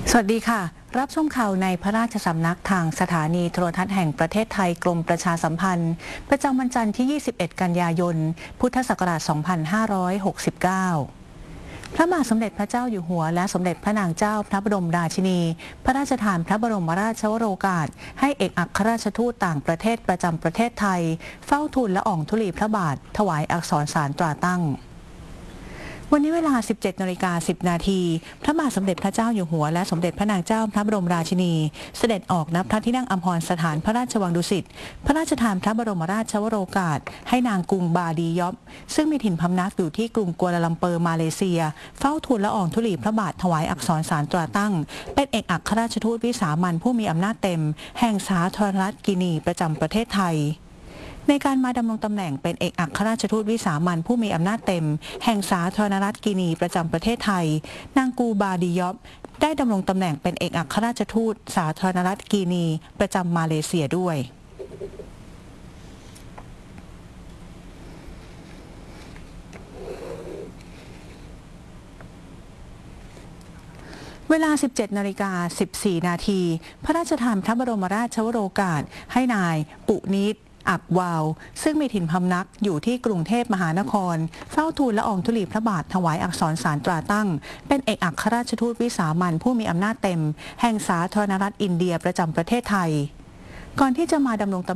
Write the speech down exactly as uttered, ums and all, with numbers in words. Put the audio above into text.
สวัสดีค่ะรับชมข่าวในพระราชสำนักทางสถานีโทรทัศน์แห่งประเทศไทยกรมประชาสัมพันธ์ประจำวันจันทร์ที่ ยี่สิบเอ็ด กันยายน พุทธศักราช สองพันห้าร้อยหกสิบเก้า พระบาทสมเด็จพระเจ้าอยู่หัวและสมเด็จพระนางเจ้าพระบรมราชินีพระราชทานพระบรมราชวโรกาสให้เอกอัครราชทูตต่างประเทศประจำประเทศไทยเฝ้าทูลละอองธุลีพระบาทถวายอักษรสารตราตั้งวันนี้เวลา สิบเจ็ดนาฬิกาสิบนาทีพระบาทสมเด็จพระเจ้าอยู่หัวและสมเด็จพระนางเจ้าพระบรมราชินีเสด็จออกณพระที่นั่งอัมพรสถานพระราชวังดุสิตพระราชทานพระบรมราชวโรกาสให้นางกรุงบาดียอบซึ่งมีถิ่นพำนักอยู่ที่กรุงกัวลาลัมเปอร์มาเลเซียเฝ้าทูลละอองธุลีพระบาทถวายอักษรสารตราตั้งเป็นเอกอัครราชทูตวิสามัญผู้มีอำนาจเต็มแห่งสาธารณรัฐกินีประจำประเทศไทยในการมาดำรงตำแหน่งเป็นเอกอัครราชทูตวิสามัญผู้มีอำนาจเต็มแห่งสาธารณรัฐกินีประจำประเทศไทยนางกูบาดียอบได้ดำรงตำแหน่งเป็นเอกอัครราชทูตสาธารณรัฐกินีประจำมาเลเซียด้วยเวลา สิบเจ็ดนาฬิกาสิบสี่นาทีพระราชทานพระบรมราชวโรกาสให้นายปุนิตอักวาวซึ่งมีถิ่นพำนักอยู่ที่กรุงเทพมหานครเฝ้าทูลละอองธุลีพระบาทถวายอักษรสารตราตั้งเป็นเอกอัครราชทูตวิสามัญผู้มีอำนาจเต็มแห่งสาธารณรัฐอินเดียประจำประเทศไทยก่อนที่จะมาดำรงตำ